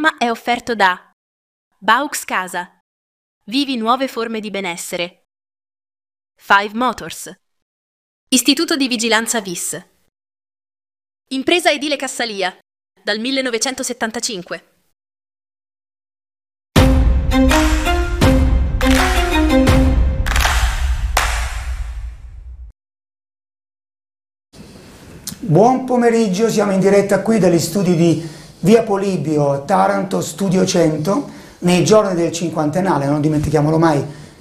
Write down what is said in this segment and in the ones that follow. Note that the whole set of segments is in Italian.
programma è offerto da Baux Casa. Vivi nuove forme di benessere. Five Motors. Istituto di Vigilanza VIS. Impresa edile Cassalia, dal 1975. Buon pomeriggio, siamo in diretta qui dagli studi di Via Polibio, Taranto, Studio 100, nei giorni del cinquantennale, non dimentichiamolo mai.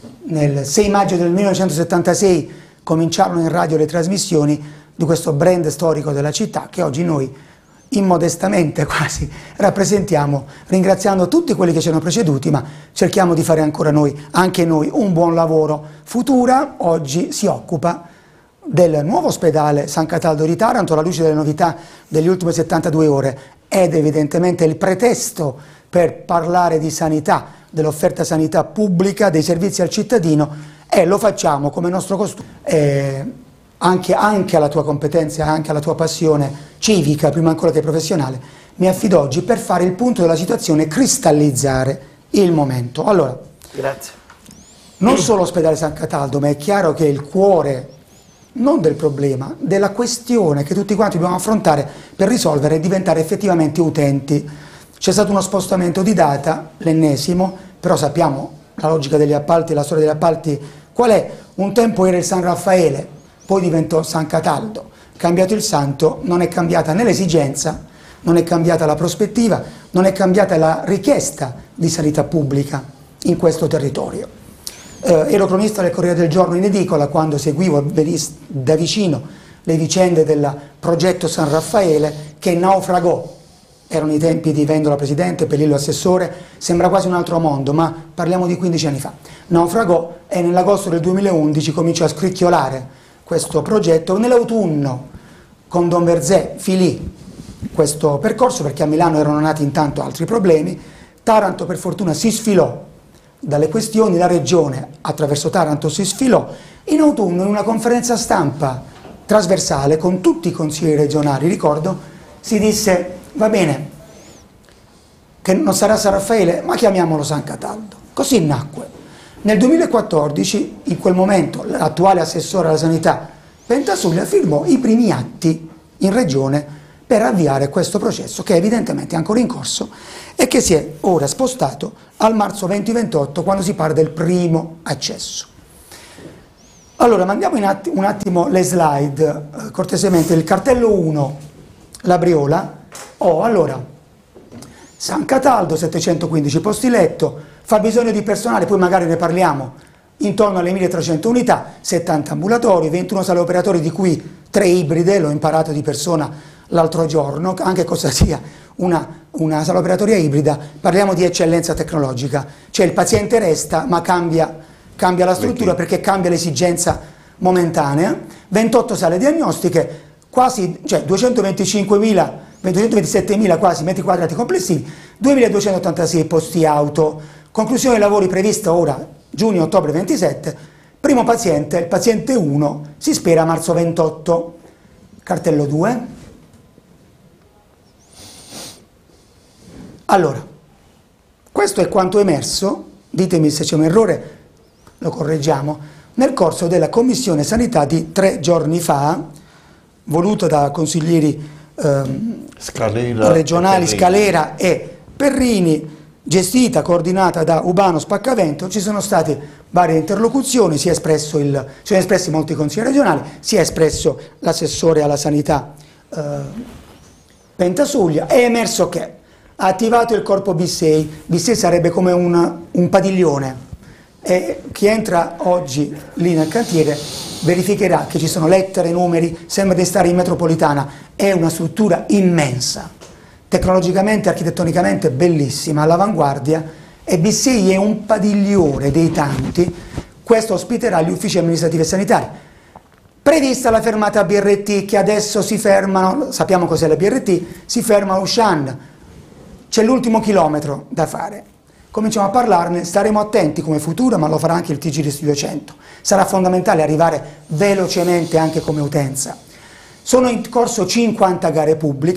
Nel 6 maggio del 1976 cominciarono in radio le trasmissioni di questo brand storico della città che oggi noi immodestamente quasi rappresentiamo, ringraziando tutti quelli che ci hanno preceduti, ma cerchiamo di fare ancora noi, anche noi, un buon lavoro. Futura oggi si occupa del nuovo ospedale San Cataldo di Taranto, alla luce delle novità degli ultimi 72 ore, ed evidentemente il pretesto per parlare di sanità, dell'offerta sanità pubblica, dei servizi al cittadino, e lo facciamo come nostro costume, anche alla tua competenza, anche alla tua passione civica, prima ancora che professionale, mi affido oggi per fare il punto della situazione e cristallizzare il momento. Allora, grazie. Non solo ospedale San Cataldo, ma è chiaro che il cuore non del problema, della questione che tutti quanti dobbiamo affrontare per risolvere e diventare effettivamente utenti. C'è stato uno spostamento di data, l'ennesimo, però sappiamo la logica degli appalti, la storia degli appalti, qual è? Un tempo era il San Raffaele, poi diventò San Cataldo. Cambiato il santo, non è cambiata né l'esigenza, non è cambiata la prospettiva, non è cambiata la richiesta di sanità pubblica in questo territorio. Ero cronista del Corriere del Giorno in edicola quando seguivo da vicino le vicende del progetto San Raffaele che naufragò. Erano i tempi di Vendola presidente, Pellillo assessore, sembra quasi un altro mondo, ma parliamo di 15 anni fa. Naufragò e nell'agosto del 2011 cominciò a scricchiolare questo progetto. Nell'autunno con Don Verzé finì questo percorso perché a Milano erano nati intanto altri problemi. Taranto per fortuna si sfilò dalle questioni, la regione attraverso Taranto si sfilò. In autunno in una conferenza stampa trasversale con tutti i consiglieri regionali, ricordo, si disse va bene che non sarà San Raffaele ma chiamiamolo San Cataldo, così nacque. Nel 2014 in quel momento l'attuale assessore alla sanità Pentasuglia firmò i primi atti in regione per avviare questo processo che è evidentemente ancora in corso e che si è ora spostato al marzo 2028 quando si parla del primo accesso. Allora mandiamo un attimo le slide, cortesemente, il cartello 1, la Briola, allora San Cataldo 715 posti letto, fa bisogno di personale, poi magari ne parliamo, intorno alle 1300 unità, 70 ambulatori, 21 sale operatori di cui 3 ibride, l'ho imparato di persona l'altro giorno, anche cosa sia una sala operatoria ibrida, parliamo di eccellenza tecnologica, cioè il paziente resta ma cambia la struttura perché cambia l'esigenza momentanea, 28 sale diagnostiche, quasi, cioè 227.000 quasi metri quadrati complessivi, 2.286 posti auto, conclusione dei lavori prevista ora giugno-ottobre 27, primo paziente, il paziente 1, si spera marzo 28, cartello 2. Allora, questo è quanto emerso, ditemi se c'è un errore, lo correggiamo, nel corso della Commissione Sanità di 3 giorni fa, voluta da consiglieri regionali Scalera e Perrini, gestita, coordinata da Ubano Spaccavento. Ci sono state varie interlocuzioni, si sono espressi molti consiglieri regionali, si è espresso l'assessore alla sanità Pentasuglia, è emerso che ha attivato il corpo B6, B6 sarebbe come un padiglione, e chi entra oggi lì nel cantiere verificherà che ci sono lettere, numeri, sembra di stare in metropolitana, è una struttura immensa, tecnologicamente, architettonicamente bellissima, all'avanguardia, e B6 è un padiglione dei tanti, questo ospiterà gli uffici amministrativi e sanitari. Prevista la fermata BRT che adesso si fermano, sappiamo cos'è la BRT, si ferma a Ushan. C'è l'ultimo chilometro da fare, cominciamo a parlarne, staremo attenti come futuro, ma lo farà anche il TG di Studio 100. Sarà fondamentale arrivare velocemente anche come utenza. Sono in corso 50 gare pubbliche.